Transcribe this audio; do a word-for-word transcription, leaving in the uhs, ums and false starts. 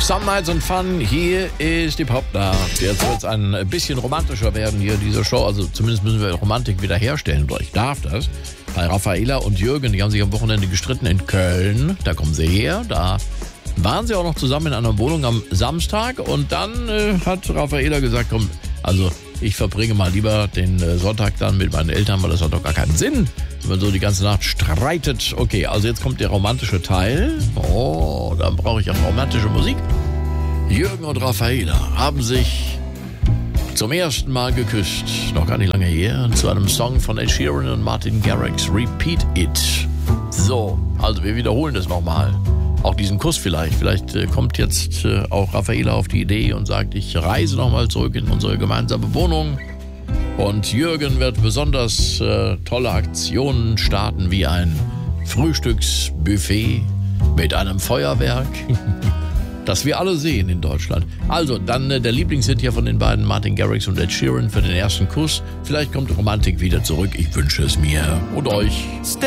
Some Nights and Fun, hier ist die Popnacht. Jetzt wird es ein bisschen romantischer werden hier, diese Show. Also zumindest müssen wir Romantik wiederherstellen. Oder ich darf das. Bei Raffaella und Jürgen, die haben sich am Wochenende gestritten in Köln. Da kommen sie her. Da waren sie auch noch zusammen in einer Wohnung am Samstag. Und dann äh, hat Raffaella gesagt, komm, also ich verbringe mal lieber den äh, Sonntag dann mit meinen Eltern, weil das hat doch gar keinen Sinn, wenn man so die ganze Nacht streitet. Okay, also jetzt kommt der romantische Teil. Oh, dann brauche ich auch romantische Musik. Jürgen und Raffaella haben sich zum ersten Mal geküsst, noch gar nicht lange her, zu einem Song von Ed Sheeran und Martin Garrix, Repeat It. So, also wir wiederholen das nochmal. Auch diesen Kuss vielleicht. Vielleicht äh, kommt jetzt äh, auch Raffaella auf die Idee und sagt, ich reise nochmal zurück in unsere gemeinsame Wohnung. Und Jürgen wird besonders äh, tolle Aktionen starten, wie ein Frühstücksbuffet mit einem Feuerwerk, das wir alle sehen in Deutschland. Also, dann äh, der Lieblingshit hier von den beiden, Martin Garrix und Ed Sheeran, für den ersten Kuss. Vielleicht kommt Romantik wieder zurück. Ich wünsche es mir und euch.